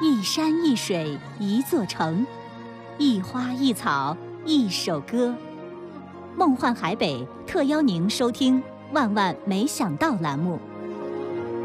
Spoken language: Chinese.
一山一水一座城，一花一草一首歌。梦幻海北特邀您收听《万万没想到》栏目。